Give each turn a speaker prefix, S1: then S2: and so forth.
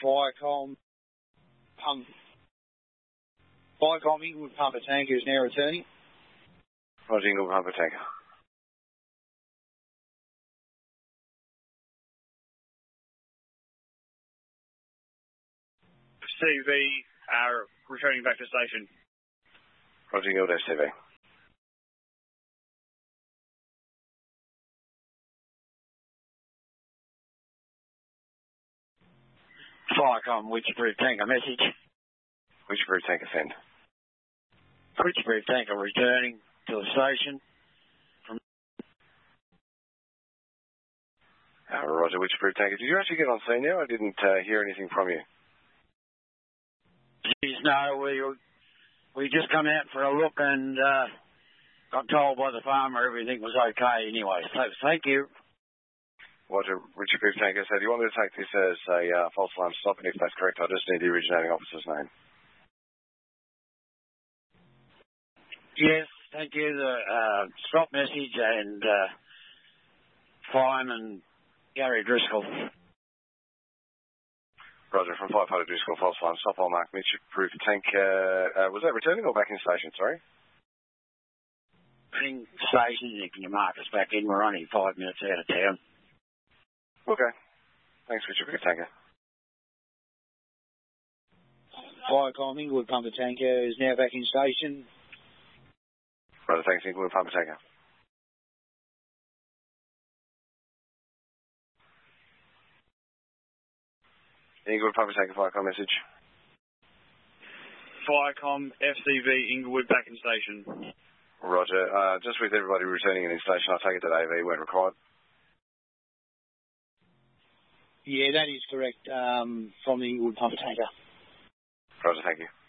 S1: Viacom Inglewood Pumper Tanker is now returning.
S2: Roger, Inglewood Pumper Tanker.
S3: CV, returning back to station.
S2: Roger, Inglewood STV.
S1: Viacom Wycheproof Tanker message.
S2: Wycheproof Tanker send.
S1: Wycheproof Tanker returning to the station.
S2: Roger, Wycheproof Tanker. Did you actually get on scene now? I didn't hear anything from you.
S1: Geez, no, we just come out for a look and got told by the farmer everything was okay anyway. So thank you.
S2: Roger, Wycheproof Tanker. So do you want me to take this as a false alarm stop? And if that's correct, I just need the originating officer's name.
S1: Yes, thank you. The stop message and fireman Gary Driscoll.
S2: Roger, from Firefighter Driscoll, false alarm stop. I'll mark Wycheproof Tanker. Was that returning or back in station? Sorry.
S1: In station, you can mark us back in. We're only 5 minutes out of town.
S2: Okay. Thanks, Wycheproof Tanker.
S1: Viacom Inglewood Pumper Tanker is now back in station.
S2: Roger, thanks, Inglewood Pumper Tanker. Inglewood Pumper Tanker, Viacom message.
S3: Viacom FCV Inglewood back in station.
S2: Roger. Just with everybody returning in station, I'll take it that AV won't required.
S1: Yeah, that is correct, from the Inglewood Pumper Tanker.
S2: Roger, thank you.